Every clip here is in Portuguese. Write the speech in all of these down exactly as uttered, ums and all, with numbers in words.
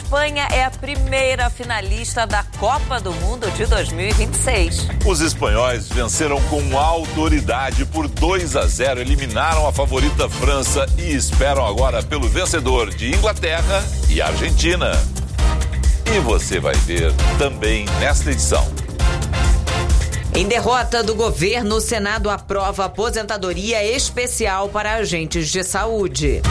Espanha é a primeira finalista da Copa do Mundo de dois mil e vinte e seis. Os espanhóis venceram com autoridade por dois a zero, eliminaram a favorita França e esperam agora pelo vencedor de Inglaterra e Argentina. E você vai ver também nesta edição. Em derrota do governo, o Senado aprova aposentadoria especial para agentes de saúde.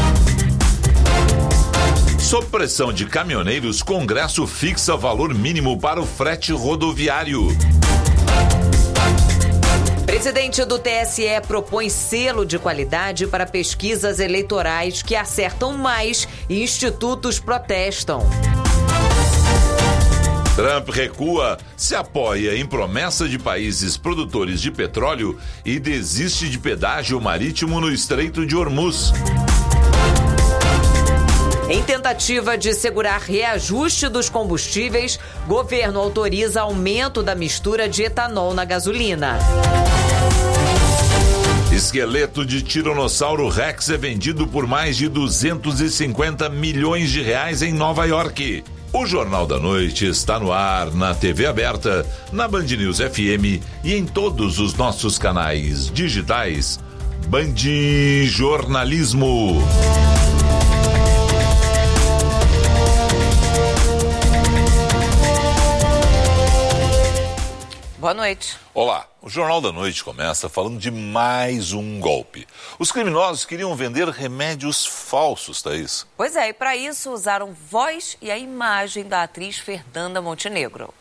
Sob pressão de caminhoneiros, Congresso fixa valor mínimo para o frete rodoviário. Presidente do T S E propõe selo de qualidade para pesquisas eleitorais que acertam mais e institutos protestam. Trump recua, se apoia em promessa de países produtores de petróleo e desiste de pedágio marítimo no Estreito de Hormuz. Em tentativa de segurar reajuste dos combustíveis, governo autoriza aumento da mistura de etanol na gasolina. Esqueleto de Tiranossauro Rex é vendido por mais de duzentos e cinquenta milhões de reais em Nova York. O Jornal da Noite está no ar na T V aberta, na Band News F M e em todos os nossos canais digitais. Band Jornalismo. Boa noite. Olá, o Jornal da Noite começa falando de mais um golpe. Os criminosos queriam vender remédios falsos, Thaís. Pois é, e para isso usaram voz e a imagem da atriz Fernanda Montenegro.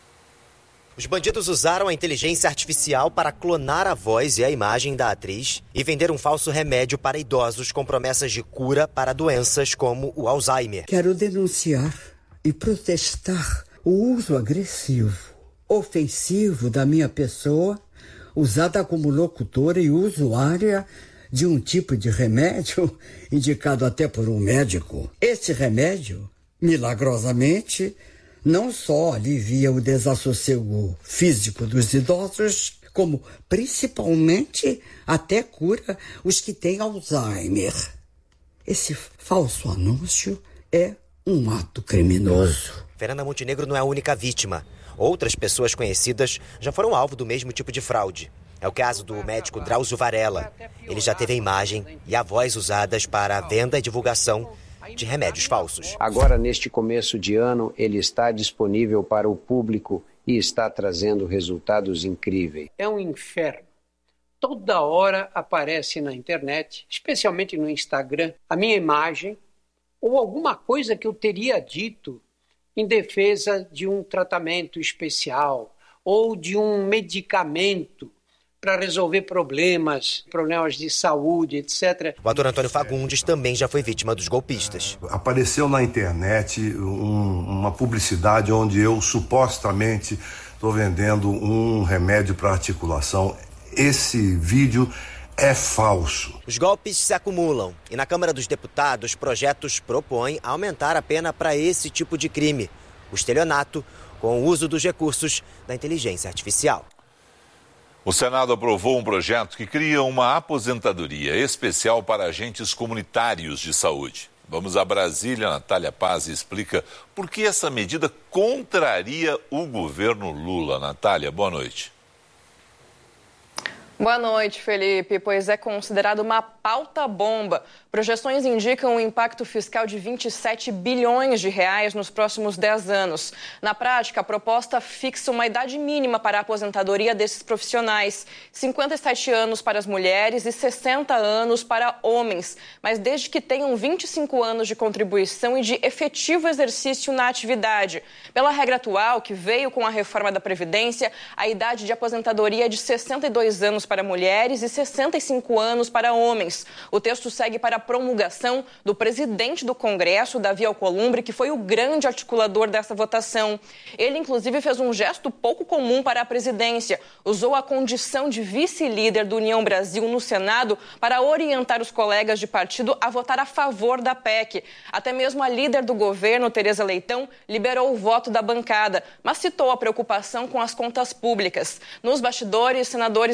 Os bandidos usaram a inteligência artificial para clonar a voz e a imagem da atriz e vender um falso remédio para idosos com promessas de cura para doenças como o Alzheimer. Quero denunciar e protestar o uso agressivo, ofensivo da minha pessoa, usada como locutora e usuária de um tipo de remédio indicado até por um médico. Esse remédio, milagrosamente, não só alivia o desassossego físico dos idosos, como principalmente até cura os que têm Alzheimer. Esse falso anúncio é um ato criminoso. Fernanda Montenegro não é a única vítima. Outras pessoas conhecidas já foram alvo do mesmo tipo de fraude. É o caso do médico Drauzio Varela. Ele já teve a imagem e a voz usadas para a venda e divulgação de remédios falsos. Agora, neste começo de ano, ele está disponível para o público e está trazendo resultados incríveis. É um inferno. Toda hora aparece na internet, especialmente no Instagram, a minha imagem ou alguma coisa que eu teria dito em defesa de um tratamento especial ou de um medicamento para resolver problemas, problemas de saúde, etcétera. O ator Antônio Fagundes também já foi vítima dos golpistas. Apareceu na internet um, uma publicidade onde eu supostamente estou vendendo um remédio para articulação. Esse vídeo é falso. Os golpes se acumulam e na Câmara dos Deputados, projetos propõem aumentar a pena para esse tipo de crime, o estelionato, com o uso dos recursos da inteligência artificial. O Senado aprovou um projeto que cria uma aposentadoria especial para agentes comunitários de saúde. Vamos a Brasília, Natália Paz explica por que essa medida contraria o governo Lula. Natália, boa noite. Boa noite, Felipe. Pois é considerado uma pauta-bomba. Projeções indicam um impacto fiscal de vinte e sete bilhões de reais nos próximos dez anos. Na prática, a proposta fixa uma idade mínima para a aposentadoria desses profissionais. cinquenta e sete anos para as mulheres e sessenta anos para homens. Mas desde que tenham vinte e cinco anos de contribuição e de efetivo exercício na atividade. Pela regra atual, que veio com a reforma da Previdência, a idade de aposentadoria é de sessenta e dois anos para mulheres e sessenta e cinco anos para homens. O texto segue para a promulgação do presidente do Congresso, Davi Alcolumbre, que foi o grande articulador dessa votação. Ele, inclusive, fez um gesto pouco comum para a presidência. Usou a condição de vice-líder do União Brasil no Senado para orientar os colegas de partido a votar a favor da P E C. Até mesmo a líder do governo, Tereza Leitão, liberou o voto da bancada, mas citou a preocupação com as contas públicas. Nos bastidores, senadores da base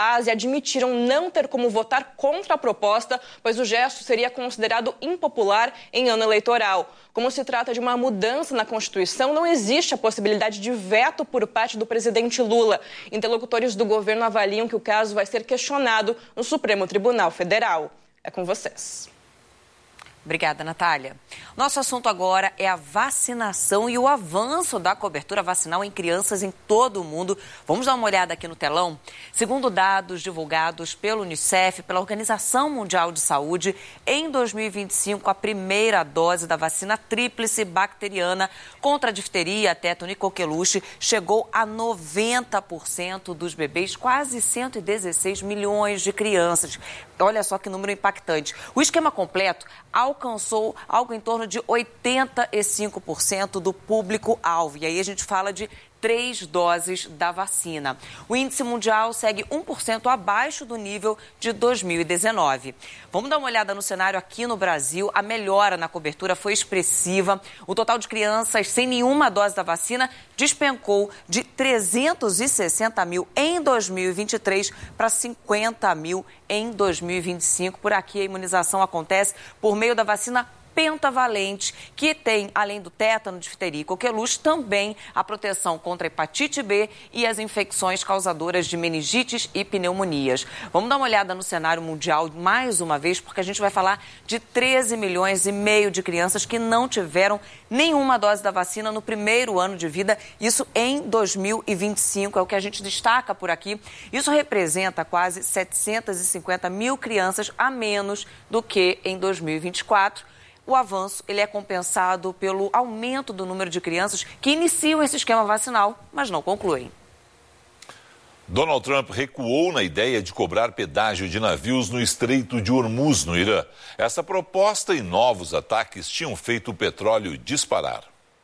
base admitiram não ter como votar contra a proposta, pois o gesto seria considerado impopular em ano eleitoral. Como se trata de uma mudança na Constituição, não existe a possibilidade de veto por parte do presidente Lula. Interlocutores do governo avaliam que o caso vai ser questionado no Supremo Tribunal Federal. É com vocês. Obrigada, Natália. Nosso assunto agora é a vacinação e o avanço da cobertura vacinal em crianças em todo o mundo. Vamos dar uma olhada aqui no telão? Segundo dados divulgados pelo Unicef, pela Organização Mundial de Saúde, em dois mil e vinte e cinco, a primeira dose da vacina tríplice bacteriana contra a difteria, tétano e coqueluche chegou a noventa por cento dos bebês, quase cento e dezesseis milhões de crianças. Olha só que número impactante. O esquema completo alcançou algo em torno de oitenta e cinco por cento do público-alvo. E aí a gente fala de três doses da vacina. O índice mundial segue um por cento abaixo do nível de dois mil e dezenove. Vamos dar uma olhada no cenário aqui no Brasil. A melhora na cobertura foi expressiva. O total de crianças sem nenhuma dose da vacina despencou de trezentos e sessenta mil em dois mil e vinte e três para cinquenta mil em dois mil e vinte e cinco. Por aqui, a imunização acontece por meio da vacina pentavalente, que tem, além do tétano, difteria e coqueluche, também a proteção contra a hepatite B e as infecções causadoras de meningites e pneumonias. Vamos dar uma olhada no cenário mundial mais uma vez, porque a gente vai falar de treze milhões e meio de crianças que não tiveram nenhuma dose da vacina no primeiro ano de vida, isso em dois mil e vinte e cinco, é o que a gente destaca por aqui. Isso representa quase setecentos e cinquenta mil crianças a menos do que em dois mil e vinte e quatro. O avanço ele é compensado pelo aumento do número de crianças que iniciam esse esquema vacinal, mas não concluem. Donald Trump recuou na ideia de cobrar pedágio de navios no Estreito de Hormuz, no Irã. Essa proposta e novos ataques tinham feito o petróleo disparar.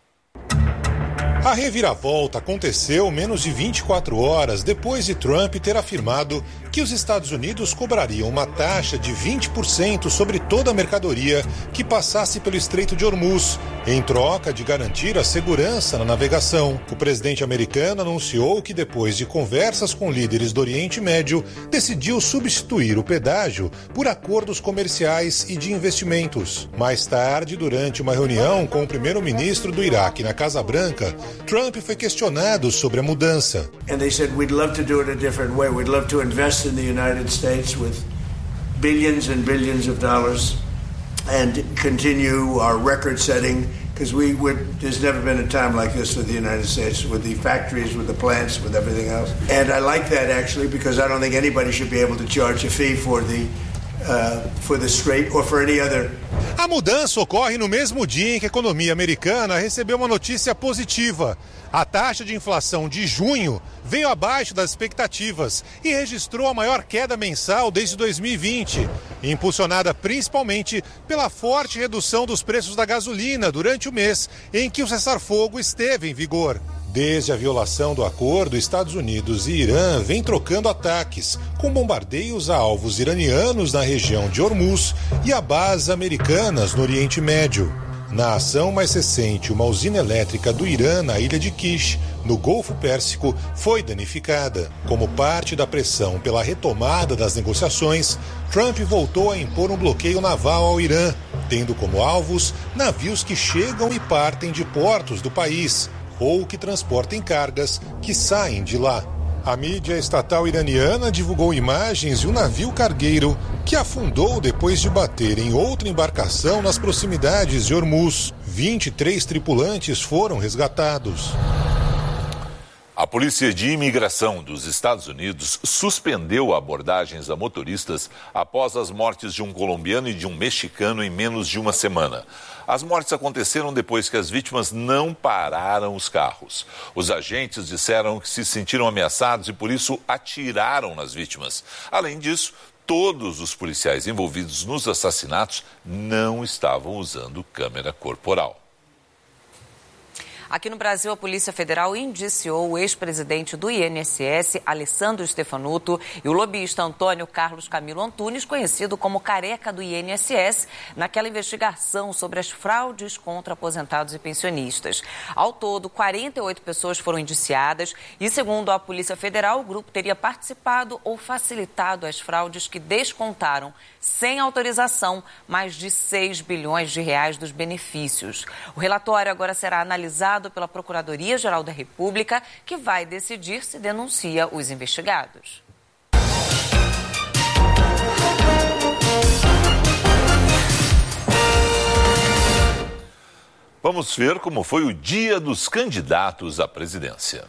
A reviravolta aconteceu menos de vinte e quatro horas depois de Trump ter afirmado que os Estados Unidos cobrariam uma taxa de vinte por cento sobre toda a mercadoria que passasse pelo Estreito de Hormuz, em troca de garantir a segurança na navegação. O presidente americano anunciou que, depois de conversas com líderes do Oriente Médio, decidiu substituir o pedágio por acordos comerciais e de investimentos. Mais tarde, durante uma reunião com o primeiro-ministro do Iraque na Casa Branca, Trump foi questionado sobre a mudança. And they said we'd love to do it a different way. We'd love to invest in the United States with billions and billions of dollars and continue our record setting because we would there's never been a time like this for the United States with the factories, with the plants, with everything else. And I like that actually because I don't think anybody should be able to charge a fee for the Uh, for the Strait or for any other. A mudança ocorre no mesmo dia em que a economia americana recebeu uma notícia positiva. A taxa de inflação de junho veio abaixo das expectativas e registrou a maior queda mensal desde dois mil e vinte, impulsionada principalmente pela forte redução dos preços da gasolina durante o mês em que o cessar-fogo esteve em vigor. Desde a violação do acordo, Estados Unidos e Irã vêm trocando ataques, com bombardeios a alvos iranianos na região de Hormuz e a bases americanas no Oriente Médio. Na ação mais recente, uma usina elétrica do Irã na ilha de Kish, no Golfo Pérsico, foi danificada. Como parte da pressão pela retomada das negociações, Trump voltou a impor um bloqueio naval ao Irã, tendo como alvos navios que chegam e partem de portos do país, ou que transportem cargas que saem de lá. A mídia estatal iraniana divulgou imagens de um navio cargueiro que afundou depois de bater em outra embarcação nas proximidades de Hormuz. vinte e três tripulantes foram resgatados. A Polícia de Imigração dos Estados Unidos suspendeu abordagens a motoristas após as mortes de um colombiano e de um mexicano em menos de uma semana. As mortes aconteceram depois que as vítimas não pararam os carros. Os agentes disseram que se sentiram ameaçados e, por isso, atiraram nas vítimas. Além disso, todos os policiais envolvidos nos assassinatos não estavam usando câmera corporal. Aqui no Brasil, a Polícia Federal indiciou o ex-presidente do I N S S, Alessandro Stefanuto, e o lobista Antônio Carlos Camilo Antunes, conhecido como Careca do I N S S, naquela investigação sobre as fraudes contra aposentados e pensionistas. Ao todo, quarenta e oito pessoas foram indiciadas e, segundo a Polícia Federal, o grupo teria participado ou facilitado as fraudes que descontaram, sem autorização, mais de seis bilhões de reais dos benefícios. O relatório agora será analisado pela Procuradoria-Geral da República, que vai decidir se denuncia os investigados. Vamos ver como foi o dia dos candidatos à presidência.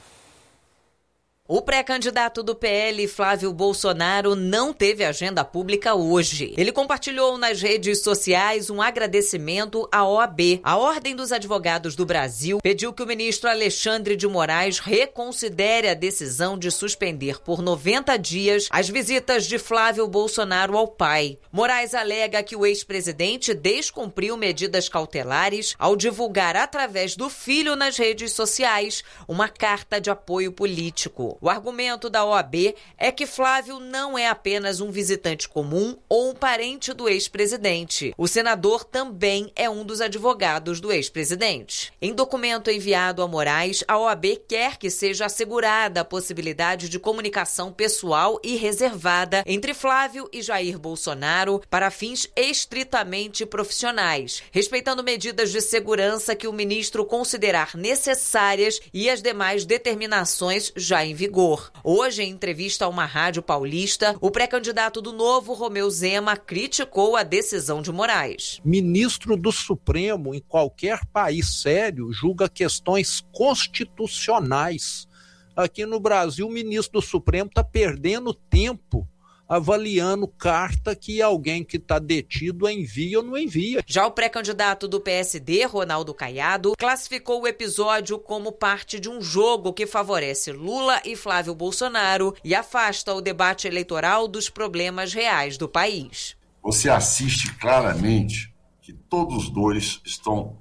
O pré-candidato do P L, Flávio Bolsonaro, não teve agenda pública hoje. Ele compartilhou nas redes sociais um agradecimento à O A B. A Ordem dos Advogados do Brasil pediu que o ministro Alexandre de Moraes reconsidere a decisão de suspender por noventa dias as visitas de Flávio Bolsonaro ao pai. Moraes alega que o ex-presidente descumpriu medidas cautelares ao divulgar através do filho nas redes sociais uma carta de apoio político. O argumento da O A B é que Flávio não é apenas um visitante comum ou um parente do ex-presidente. O senador também é um dos advogados do ex-presidente. Em documento enviado a Moraes, a O A B quer que seja assegurada a possibilidade de comunicação pessoal e reservada entre Flávio e Jair Bolsonaro para fins estritamente profissionais, respeitando medidas de segurança que o ministro considerar necessárias e as demais determinações já em vigor. Hoje, em entrevista a uma rádio paulista, o pré-candidato do Novo, Romeu Zema, criticou a decisão de Moraes. Ministro do Supremo, em qualquer país sério, julga questões constitucionais. Aqui no Brasil, o ministro do Supremo está perdendo tempo avaliando carta que alguém que está detido envia ou não envia. Já o pré-candidato do P S D, Ronaldo Caiado, classificou o episódio como parte de um jogo que favorece Lula e Flávio Bolsonaro e afasta o debate eleitoral dos problemas reais do país. Você assiste claramente que todos os dois estão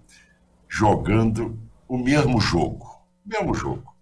jogando o mesmo jogo. O mesmo jogo.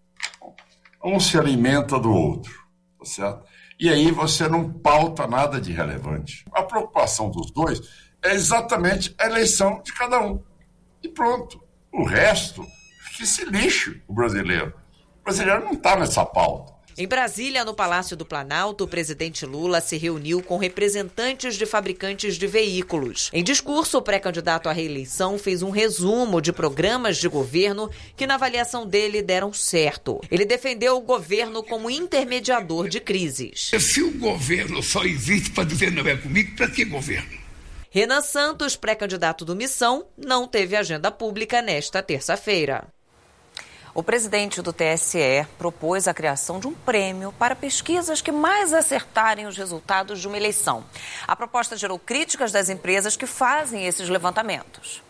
Um se alimenta do outro, tá certo? E aí você não pauta nada de relevante. A preocupação dos dois é exatamente a eleição de cada um. E pronto. O resto, que se lixe o brasileiro. O brasileiro não está nessa pauta. Em Brasília, no Palácio do Planalto, o presidente Lula se reuniu com representantes de fabricantes de veículos. Em discurso, o pré-candidato à reeleição fez um resumo de programas de governo que, na avaliação dele, deram certo. Ele defendeu o governo como intermediador de crises. Se o governo só existe para dizer não é comigo, para que governo? Renan Santos, pré-candidato do Missão, não teve agenda pública nesta terça-feira. O presidente do T S E propôs a criação de um prêmio para pesquisas que mais acertarem os resultados de uma eleição. A proposta gerou críticas das empresas que fazem esses levantamentos.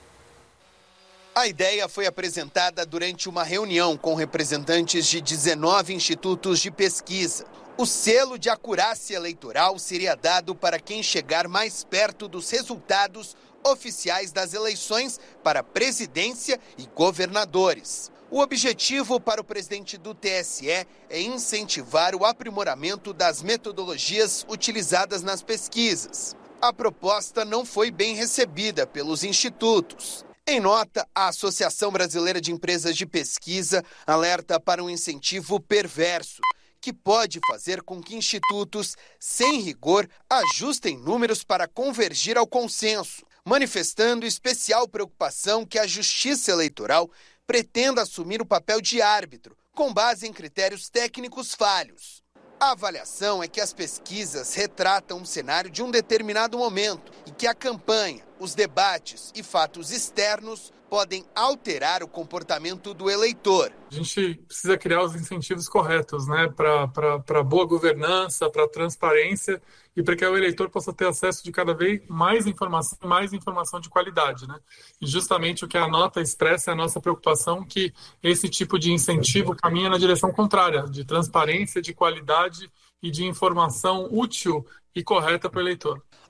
A ideia foi apresentada durante uma reunião com representantes de dezenove institutos de pesquisa. O selo de acurácia eleitoral seria dado para quem chegar mais perto dos resultados oficiais das eleições para presidência e governadores. O objetivo para o presidente do T S E é incentivar o aprimoramento das metodologias utilizadas nas pesquisas. A proposta não foi bem recebida pelos institutos. Em nota, a Associação Brasileira de Empresas de Pesquisa alerta para um incentivo perverso, que pode fazer com que institutos, sem rigor, ajustem números para convergir ao consenso, manifestando especial preocupação que a Justiça Eleitoral pretenda assumir o papel de árbitro, com base em critérios técnicos falhos. A avaliação é que as pesquisas retratam um cenário de um determinado momento e que a campanha, os debates e fatos externos podem alterar o comportamento do eleitor. A gente precisa criar os incentivos corretos, né, para boa governança, para transparência e para que o eleitor possa ter acesso de cada vez mais informação, mais informação de qualidade, né? E justamente o que a nota expressa é a nossa preocupação que esse tipo de incentivo caminha na direção contrária, de transparência, de qualidade e de informação útil e correta para o eleitor.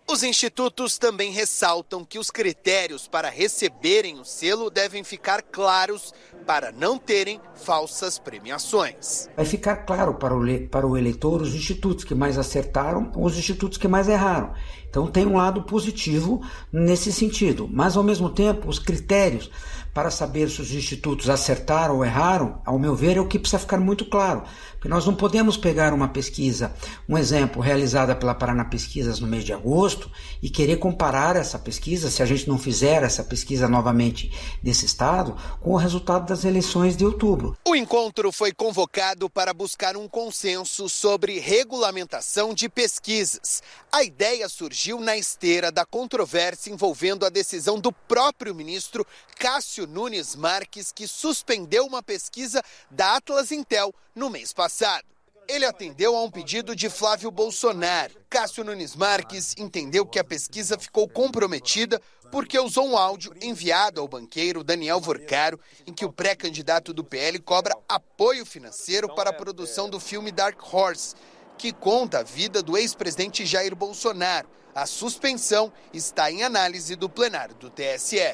Os institutos também ressaltam que os critérios para receberem o selo devem ficar claros para não terem falsas premiações. Vai ficar claro para o, para o eleitor os institutos que mais acertaram ou os institutos que mais erraram. Então tem um lado positivo nesse sentido, mas ao mesmo tempo os critérios para saber se os institutos acertaram ou erraram, ao meu ver, é o que precisa ficar muito claro. Porque nós não podemos pegar uma pesquisa, um exemplo, realizada pela Paraná Pesquisas no mês de agosto e querer comparar essa pesquisa, se a gente não fizer essa pesquisa novamente nesse estado, com o resultado das eleições de outubro. O encontro foi convocado para buscar um consenso sobre regulamentação de pesquisas. A ideia surgiu na esteira da controvérsia envolvendo a decisão do próprio ministro Cássio Nunes Marques, que suspendeu uma pesquisa da Atlas Intel no mês passado. Ele atendeu a um pedido de Flávio Bolsonaro. Cássio Nunes Marques entendeu que a pesquisa ficou comprometida porque usou um áudio enviado ao banqueiro Daniel Vorcaro, em que o pré-candidato do P L cobra apoio financeiro para a produção do filme Dark Horse, que conta a vida do ex-presidente Jair Bolsonaro. A suspensão está em análise do plenário do T S E.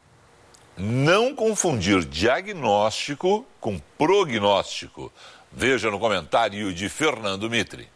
Não confundir diagnóstico com prognóstico. Veja no comentário de Fernando Mitre.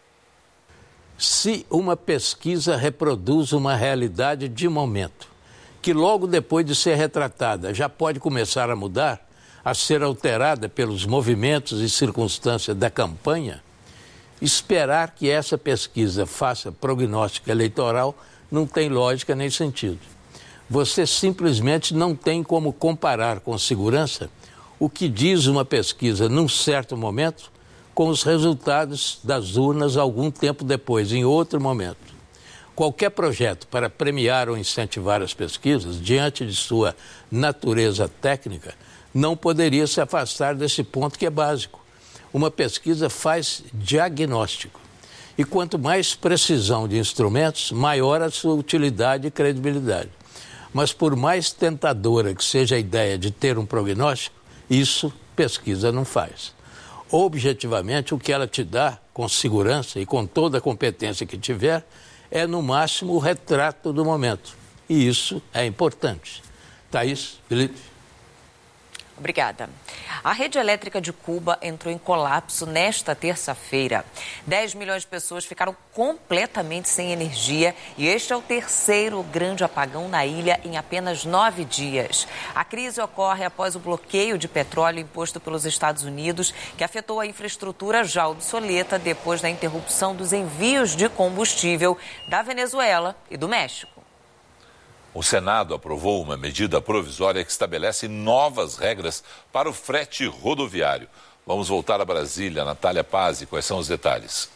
Se uma pesquisa reproduz uma realidade de momento, que logo depois de ser retratada já pode começar a mudar, a ser alterada pelos movimentos e circunstâncias da campanha, esperar que essa pesquisa faça prognóstico eleitoral não tem lógica nem sentido. Você simplesmente não tem como comparar com segurança o que diz uma pesquisa num certo momento com os resultados das urnas algum tempo depois, em outro momento. Qualquer projeto para premiar ou incentivar as pesquisas, diante de sua natureza técnica, não poderia se afastar desse ponto que é básico. Uma pesquisa faz diagnóstico. E quanto mais precisão de instrumentos, maior a sua utilidade e credibilidade. Mas por mais tentadora que seja a ideia de ter um prognóstico, isso pesquisa não faz. Objetivamente, o que ela te dá, com segurança e com toda a competência que tiver, é no máximo o retrato do momento. E isso é importante. Thaís, Felipe. Obrigada. A rede elétrica de Cuba entrou em colapso nesta terça-feira. dez milhões de pessoas ficaram completamente sem energia e este é o terceiro grande apagão na ilha em apenas nove dias. A crise ocorre após o bloqueio de petróleo imposto pelos Estados Unidos, que afetou a infraestrutura já obsoleta depois da interrupção dos envios de combustível da Venezuela e do México. O Senado aprovou uma medida provisória que estabelece novas regras para o frete rodoviário. Vamos voltar a Brasília. Natália Pazzi, quais são os detalhes?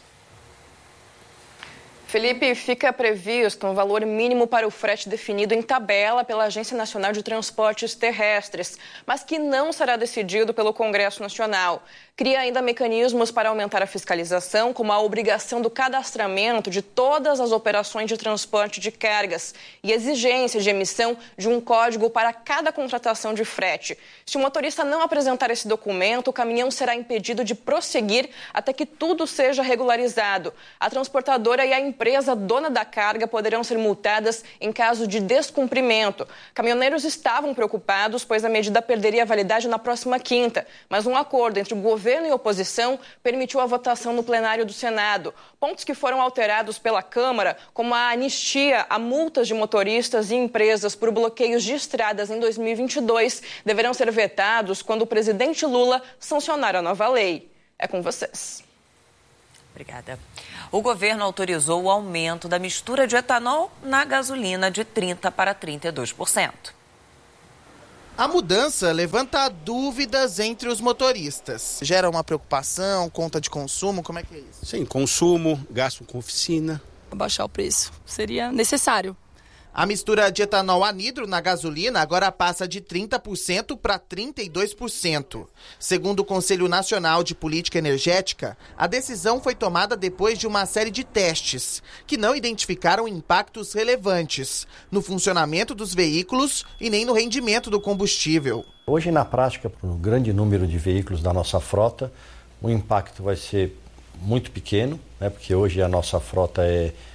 Felipe, fica previsto um valor mínimo para o frete definido em tabela pela Agência Nacional de Transportes Terrestres, mas que não será decidido pelo Congresso Nacional. Cria ainda mecanismos para aumentar a fiscalização, como a obrigação do cadastramento de todas as operações de transporte de cargas e exigência de emissão de um código para cada contratação de frete. Se o motorista não apresentar esse documento, o caminhão será impedido de prosseguir até que tudo seja regularizado. A transportadora e a empresa dona da carga poderão ser multadas em caso de descumprimento. Caminhoneiros estavam preocupados, pois a medida perderia validade na próxima quinta, mas um acordo entre o governo Governo e oposição permitiu a votação no plenário do Senado. Pontos que foram alterados pela Câmara, como a anistia a multas de motoristas e empresas por bloqueios de estradas em dois mil e vinte e dois, deverão ser vetados quando o presidente Lula sancionar a nova lei. É com vocês. Obrigada. O governo autorizou o aumento da mistura de etanol na gasolina de trinta por cento para trinta e dois por cento. A mudança levanta dúvidas entre os motoristas. Gera uma preocupação, conta de consumo, como é que é isso? Sim, consumo, gasto com oficina. Baixar o preço seria necessário. A mistura de etanol anidro na gasolina agora passa de trinta por cento para trinta e dois por cento. Segundo o Conselho Nacional de Política Energética, a decisão foi tomada depois de uma série de testes, que não identificaram impactos relevantes no funcionamento dos veículos e nem no rendimento do combustível. Hoje, na prática, para um grande número de veículos da nossa frota, o impacto vai ser muito pequeno, né, porque hoje a nossa frota é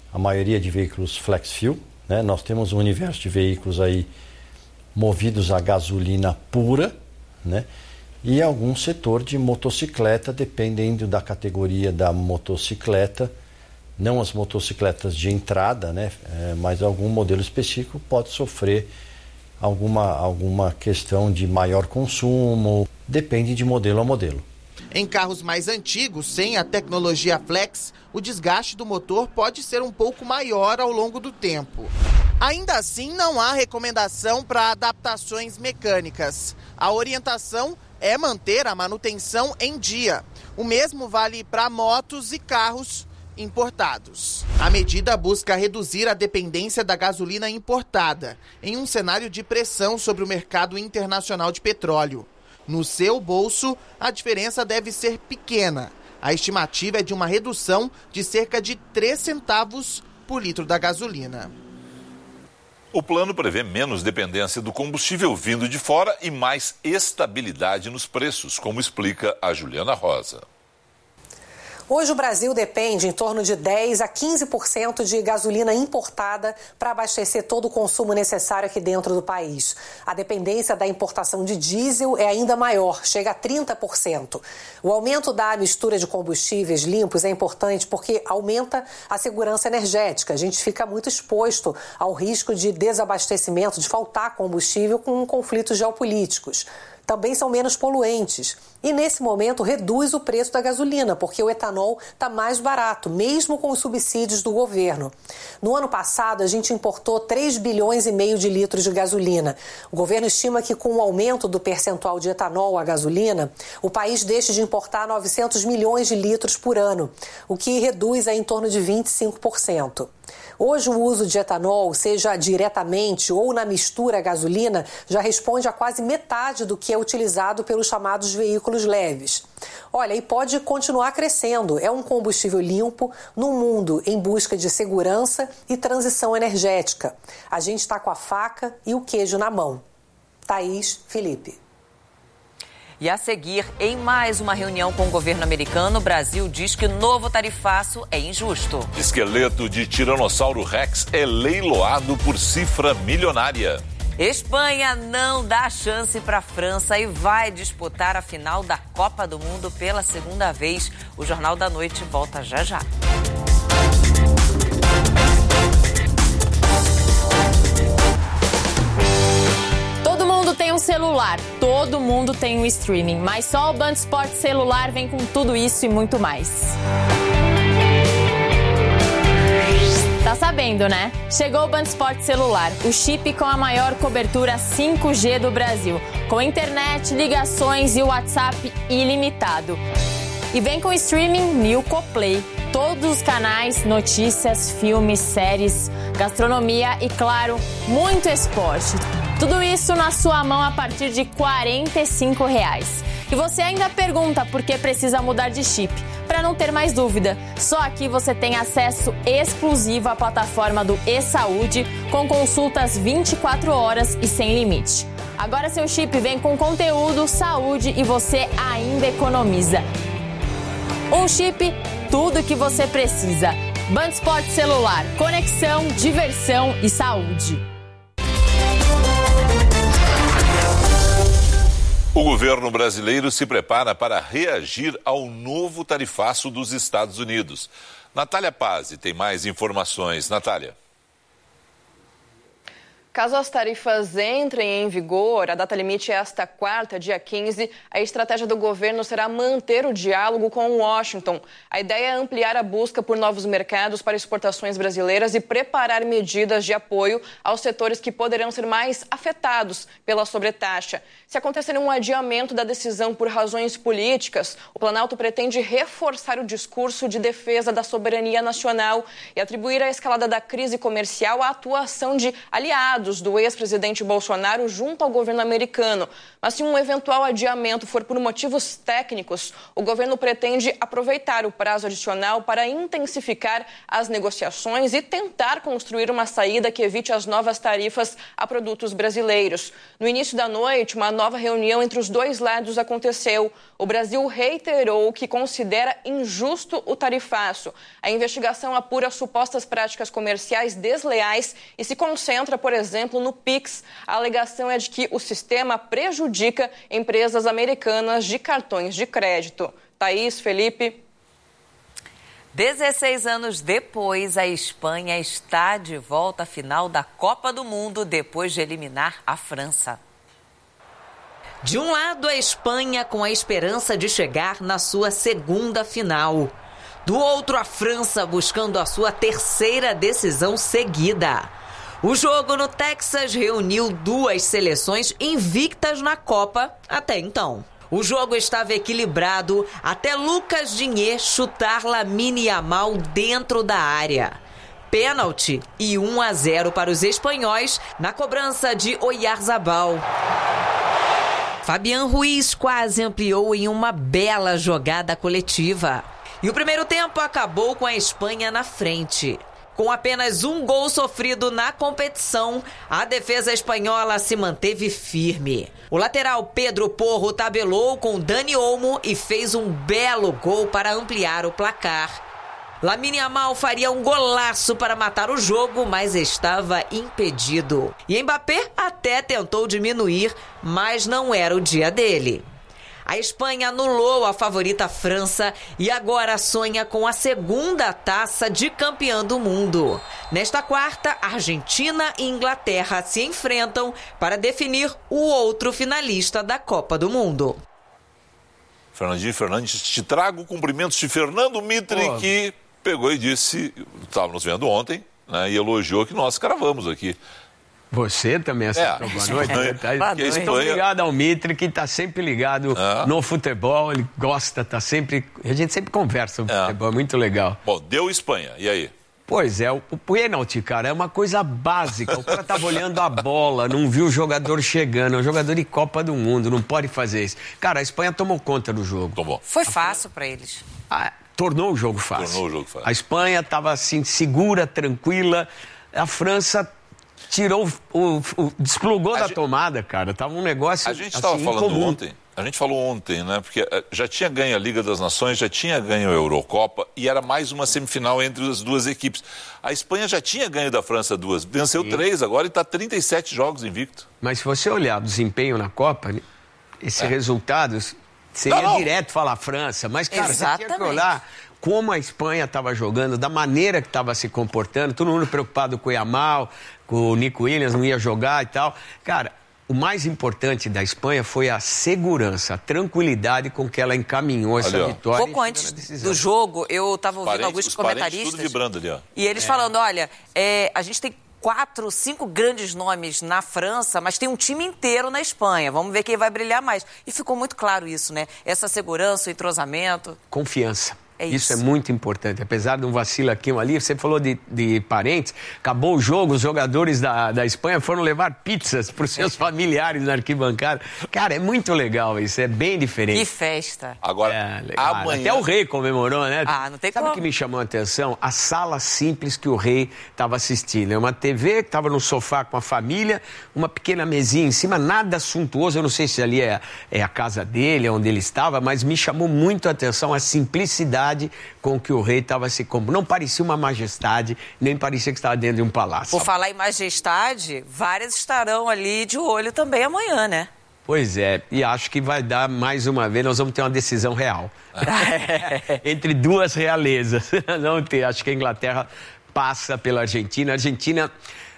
a maioria de veículos flex fuel, né? Nós temos um universo de veículos aí movidos a gasolina pura, né? E algum setor de motocicleta, dependendo da categoria da motocicleta, não as motocicletas de entrada, né? É, mas algum modelo específico pode sofrer alguma, alguma questão de maior consumo, depende de modelo a modelo. Em carros mais antigos, sem a tecnologia flex, o desgaste do motor pode ser um pouco maior ao longo do tempo. Ainda assim, não há recomendação para adaptações mecânicas. A orientação é manter a manutenção em dia. O mesmo vale para motos e carros importados. A medida busca reduzir a dependência da gasolina importada, em um cenário de pressão sobre o mercado internacional de petróleo. No seu bolso, a diferença deve ser pequena. A estimativa é de uma redução de cerca de três centavos por litro da gasolina. O plano prevê menos dependência do combustível vindo de fora e mais estabilidade nos preços, como explica a Juliana Rosa. Hoje o Brasil depende em torno de dez a quinze por cento de gasolina importada para abastecer todo o consumo necessário aqui dentro do país. A dependência da importação de diesel é ainda maior, chega a trinta por cento. O aumento da mistura de combustíveis limpos é importante porque aumenta a segurança energética. A gente fica muito exposto ao risco de desabastecimento, de faltar combustível com conflitos geopolíticos. Também são menos poluentes. E, nesse momento, reduz o preço da gasolina, porque o etanol está mais barato, mesmo com os subsídios do governo. No ano passado, a gente importou três bilhões e meio de litros de gasolina. O governo estima que, com o aumento do percentual de etanol à gasolina, o país deixe de importar novecentos milhões de litros por ano, o que reduz a em torno de vinte e cinco por cento. Hoje, o uso de etanol, seja diretamente ou na mistura à gasolina, já responde a quase metade do que é utilizado pelos chamados veículos leves. Olha, e pode continuar crescendo. É um combustível limpo num mundo em busca de segurança e transição energética. A gente está com a faca e o queijo na mão. Thaís, Felipe. E a seguir, em mais uma reunião com o governo americano, o Brasil diz que o novo tarifaço é injusto. Esqueleto de Tiranossauro Rex é leiloado por cifra milionária. Espanha não dá chance para a França e vai disputar a final da Copa do Mundo pela segunda vez. O Jornal da Noite volta já já. Todo mundo tem um celular, todo mundo tem um streaming, mas só o Band Sport celular vem com tudo isso e muito mais. Tá sabendo, né? Chegou o Band Sport celular, o chip com a maior cobertura cinco G do Brasil, com internet, ligações e WhatsApp ilimitado. E vem com streaming Nilco Play. Todos os canais, notícias, filmes, séries, gastronomia e, claro, muito esporte. Tudo isso na sua mão a partir de quarenta e cinco reais. E você ainda pergunta por que precisa mudar de chip. Para não ter mais dúvida, só aqui você tem acesso exclusivo à plataforma do eSaúde, com consultas vinte e quatro horas e sem limite. Agora seu chip vem com conteúdo, saúde e você ainda economiza. Um chip, tudo que você precisa. Band Sport celular, conexão, diversão e saúde. O governo brasileiro se prepara para reagir ao novo tarifaço dos Estados Unidos. Natália Pazzi tem mais informações. Natália. Caso as tarifas entrem em vigor, a data limite é esta quarta, dia quinze, a estratégia do governo será manter o diálogo com Washington. A ideia é ampliar a busca por novos mercados para exportações brasileiras e preparar medidas de apoio aos setores que poderão ser mais afetados pela sobretaxa. Se acontecer um adiamento da decisão por razões políticas, o Planalto pretende reforçar o discurso de defesa da soberania nacional e atribuir a escalada da crise comercial à atuação de aliados aliados do ex-presidente Bolsonaro junto ao governo americano. Mas se um eventual adiamento for por motivos técnicos, o governo pretende aproveitar o prazo adicional para intensificar as negociações e tentar construir uma saída que evite as novas tarifas a produtos brasileiros. No início da noite, uma nova reunião entre os dois lados aconteceu. O Brasil reiterou que considera injusto o tarifaço. A investigação apura supostas práticas comerciais desleais e se concentra, por exemplo, no Pix. A alegação é de que o sistema prejudica empresas americanas de cartões de crédito. Thaís, Felipe. dezesseis anos depois, a Espanha está de volta à final da Copa do Mundo depois de eliminar a França. De um lado, a Espanha com a esperança de chegar na sua segunda final. Do outro, a França buscando a sua terceira decisão seguida. O jogo no Texas reuniu duas seleções invictas na Copa até então. O jogo estava equilibrado até Lucas Digne chutar Lamine Yamal dentro da área. Pênalti e um a zero para os espanhóis na cobrança de Oyarzabal. Fabián Ruiz quase ampliou em uma bela jogada coletiva. E o primeiro tempo acabou com a Espanha na frente. Com apenas um gol sofrido na competição, a defesa espanhola se manteve firme. O lateral Pedro Porro tabelou com Dani Olmo e fez um belo gol para ampliar o placar. Lamine Yamal faria um golaço para matar o jogo, mas estava impedido. E Mbappé até tentou diminuir, mas não era o dia dele. A Espanha anulou a favorita França e agora sonha com a segunda taça de campeã do mundo. Nesta quarta, Argentina e Inglaterra se enfrentam para definir o outro finalista da Copa do Mundo. Fernandinho Fernandes, te trago cumprimentos de Fernando Mitre, oh. que pegou e disse, estávamos vendo ontem, né, e elogiou que nós cravamos aqui. Você também acertou. É, boa noite. Né? Tá, boa noite. Estou ligado ao Mitre, que está sempre ligado é. no futebol, ele gosta, está sempre... A gente sempre conversa sobre é. futebol, é muito legal. Bom, deu Espanha, e aí? Pois é, o, o pênalti, cara, é uma coisa básica. O cara estava olhando a bola, não viu o jogador chegando, é um jogador de Copa do Mundo, não pode fazer isso. Cara, a Espanha tomou conta do jogo. Tomou. Foi fácil para eles. Ah, tornou o jogo fácil. Tornou o jogo fácil. A Espanha estava assim, segura, tranquila. A França tirou, o, o, desplugou a da gente, tomada, cara. Tava um negócio. A gente estava assim, falando incomum. ontem. A gente falou ontem, né? Porque já tinha ganho a Liga das Nações, já tinha ganho a Eurocopa e era mais uma semifinal entre as duas equipes. A Espanha já tinha ganho da França duas, venceu Sim. três agora e está trinta e sete jogos invicto. Mas se você olhar o desempenho na Copa, esse é. resultado seria não, não. direto falar França. Mas, cara, Exatamente. você tinha que olhar como a Espanha estava jogando, da maneira que estava se comportando, todo mundo preocupado com o Yamal, com o Nico Williams, não ia jogar e tal. Cara, o mais importante da Espanha foi a segurança, a tranquilidade com que ela encaminhou essa ali, vitória. Pouco antes do jogo, eu estava ouvindo parentes, alguns comentaristas tudo vibrando ali, ó. E eles é. falando, olha, é, a gente tem quatro, cinco grandes nomes na França, mas tem um time inteiro na Espanha. Vamos ver quem vai brilhar mais. E ficou muito claro isso, né? Essa segurança, o entrosamento. Confiança. É isso. isso é muito importante. Apesar de um vacilo aqui ou ali, você falou de, de parentes, acabou o jogo, os jogadores da, da Espanha foram levar pizzas para os seus familiares na arquibancada. Cara, é muito legal isso, é bem diferente. Que festa. Agora, é, amanhã... Até o rei comemorou, né? Ah, não tem Sabe como. o que me chamou a atenção? A sala simples que o rei estava assistindo. É uma T V que estava no sofá com a família, uma pequena mesinha em cima, nada suntuoso. Eu não sei se ali é, é a casa dele, é onde ele estava, mas me chamou muito a atenção a simplicidade com que o rei estava se comportando. Não parecia uma majestade, nem parecia que estava dentro de um palácio. Por falar em majestade, várias estarão ali de olho também amanhã, né? Pois é, e acho que vai dar mais uma vez, nós vamos ter uma decisão real. Entre duas realezas. Não ter, acho que a Inglaterra passa pela Argentina. A Argentina,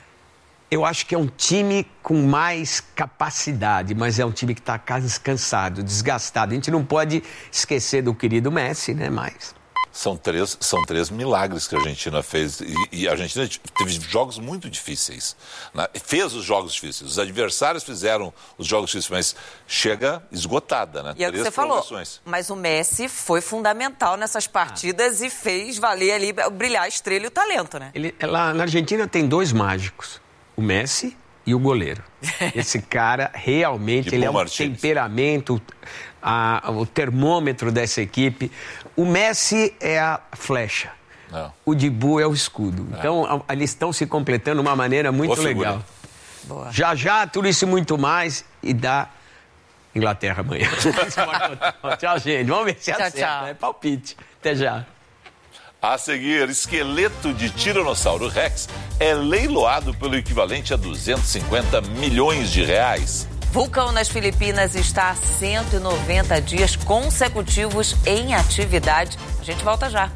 eu acho que é um time com mais capacidade, mas é um time que está cansado, desgastado. A gente não pode esquecer do querido Messi, né, mas... São três, são três milagres que a Argentina fez. E, e a Argentina teve jogos muito difíceis. Né? Fez os jogos difíceis. Os adversários fizeram os jogos difíceis, mas chega esgotada, né? E é o que você falou. Mas o Messi foi fundamental nessas partidas ah. e fez valer ali, brilhar a estrela e o talento, né? Ele, lá na Argentina tem dois mágicos. O Messi e o goleiro. Esse cara realmente ele é um Martínez. temperamento, a, o termômetro dessa equipe. O Messi é a flecha. Não. O Dibu é o escudo. É. Então, a, eles estão se completando de uma maneira muito Boa legal. Boa. Já já, tudo isso e muito mais. E dá Inglaterra amanhã. Tchau, gente. Vamos ver se tchau, acerta. tchau. É palpite. Até já. A seguir, esqueleto de Tiranossauro Rex é leiloado pelo equivalente a duzentos e cinquenta milhões de reais. Vulcão nas Filipinas está há cento e noventa dias consecutivos em atividade. A gente volta já.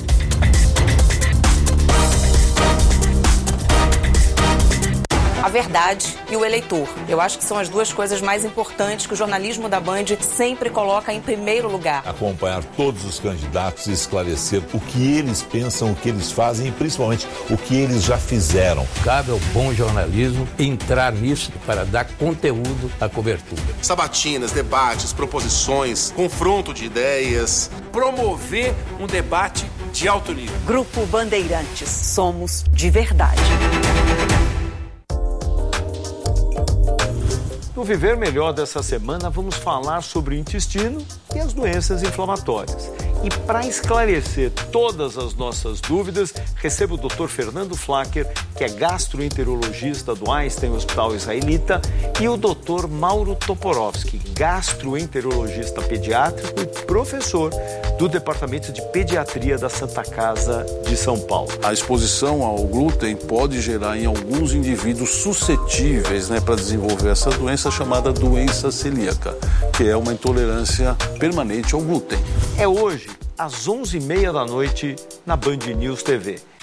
A verdade e o eleitor. Eu acho que são as duas coisas mais importantes que o jornalismo da Band sempre coloca em primeiro lugar. Acompanhar todos os candidatos e esclarecer o que eles pensam, o que eles fazem e principalmente o que eles já fizeram. Cabe ao bom jornalismo entrar nisso para dar conteúdo à cobertura. Sabatinas, debates, proposições, confronto de ideias. Promover um debate de alto nível. Grupo Bandeirantes. Somos de verdade. No Viver Melhor dessa semana, vamos falar sobre o intestino e as doenças inflamatórias. E para esclarecer todas as nossas dúvidas, recebo o doutor Fernando Flacker, que é gastroenterologista do Einstein Hospital Israelita, e o doutor Mauro Toporowski, gastroenterologista pediátrico e professor do Departamento de Pediatria da Santa Casa de São Paulo. A exposição ao glúten pode gerar em alguns indivíduos suscetíveis, né, para desenvolver essa doença chamada doença celíaca, que é uma intolerância permanente ao glúten. É hoje, às onze e meia da noite, na Band News T V.